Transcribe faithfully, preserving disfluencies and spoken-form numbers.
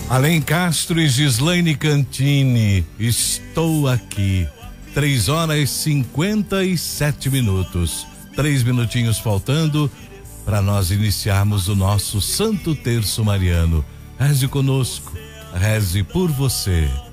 Além Castro e Gislaine Cantini, estou aqui. Três horas e cinquenta e sete minutos. Três minutinhos faltando para nós iniciarmos o nosso Santo Terço Mariano. Reze conosco, reze por você.